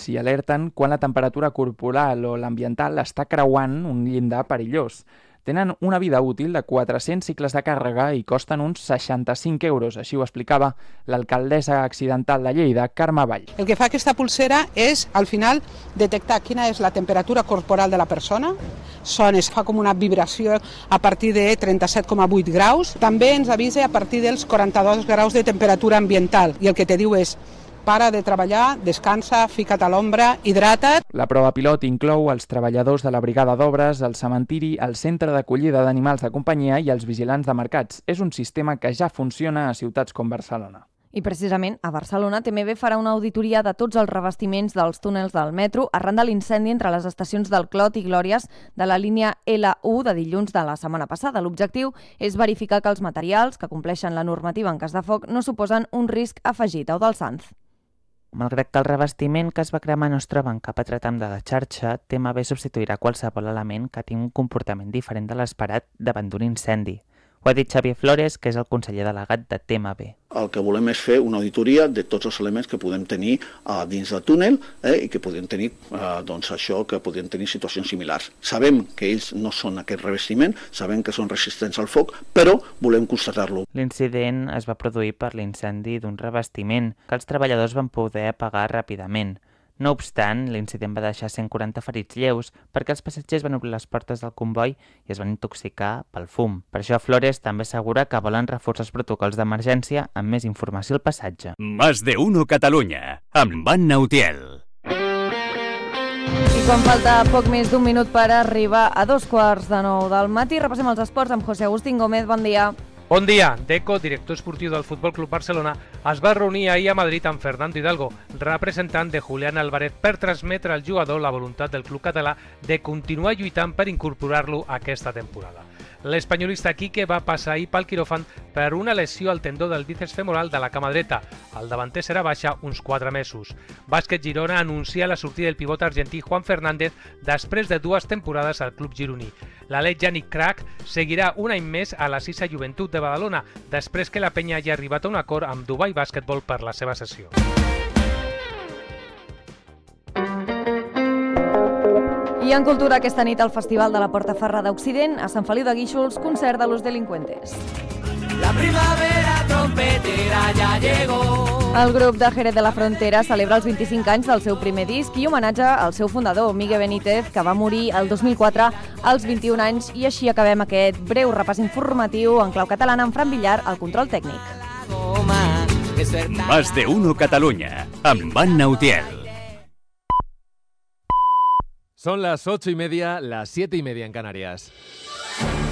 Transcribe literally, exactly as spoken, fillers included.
i alerten quan la temperatura corporal o l'ambiental està creuant un llindar perillós. Tenen una vida útil de quatre-cents cicles de càrrega i costen uns seixanta-cinc euros, així ho explicava l'alcaldessa accidental de Lleida, Carme Vall. El que fa aquesta pulsera és, al final, detectar quina és la temperatura corporal de la persona. Sona, es fa com una vibració a partir de trenta-set coma vuit graus. També ens avisa a partir dels quaranta-dos graus de temperatura ambiental. I el que te diu és: para de treballar, descansa, fica't a l'ombra, hidrata't. La prova pilot inclou els treballadors de la brigada d'obres, el cementiri, el centre d'acollida d'animals de companyia i els vigilants de mercats. És un sistema que ja funciona a ciutats com Barcelona. I precisament a Barcelona T M B farà una auditoria de tots els revestiments dels túnels del metro arran de l'incendi entre les estacions del Clot i Glòries de la línia L u de dilluns de la setmana passada. L'objectiu és verificar que els materials que compleixen la normativa en cas de foc no suposen un risc afegit. Eudald Sanz. Malgrat que el revestiment que es va cremar no es troba en cap altre tram de la xarxa, T M B substituirà qualsevol element que tingui un comportament diferent de l'esperat davant d'un incendi. Ho ha dit Xavier Flores, que és el conseller delegat de T M B. El que volem és fer una auditoria de tots els elements que podem tenir uh, dins del túnel eh, i que podem tenir uh, doncs això, que podem tenir situacions similars. Sabem que ells no són aquest revestiment, sabem que són resistents al foc, però volem constatar-lo. L'incident es va produir per l'incendi d'un revestiment que els treballadors van poder apagar ràpidament. No obstant, l'incident va deixar cent quaranta ferits lleus perquè els passatgers van obrir les portes del comboi i es van intoxicar pel fum. Per això Flores també assegura que volen reforçar els protocols d'emergència amb més informació al passatge. Más de uno Catalunya, amb Anna Utiel. I quan falta poc més d'un minut per arribar a dos quarts de nou del matí, repassem els esports amb José Agustín Gómez. Bon dia. Bon dia. Deco, director esportiu del Futbol Club Barcelona, es va reunir ahir a Madrid amb Fernando Hidalgo, representant de Julián Álvarez, per transmetre al jugador la voluntat del club català de continuar lluitant per incorporar-lo a aquesta temporada. L'espanyolista Quique va passar ahir pel quiròfan per una lesió al tendó del bíceps femoral de la cama dreta. El davanter serà baixa uns quatre mesos. Bàsquet Girona anuncia la sortida del pivot argentí Juan Fernández després de dues temporades al club gironí. L'alè Yannick Crac seguirà un any més a la Sisa Joventut de Badalona, després que la penya hagi arribat a un acord amb Dubai Basketball per la seva cessió. I en cultura, aquesta nit al Festival de la Portaferra d'Occident, a Sant Feliu de Guíxols, concert de Los Delincuentes. La primavera trompetera ja llegó. El grup de Jerez de la Frontera celebra els vint-i-cinc anys del seu primer disc i homenatge al seu fundador, Miguel Benítez, que va morir el dos mil quatre als vint-i-un anys, i així acabem aquest breu repàs informatiu en clau catalana amb Fran Villar, al control tècnic. Más de uno Catalunya, amb Anna Utiel. Son las ocho y media, las siete y media en Canarias.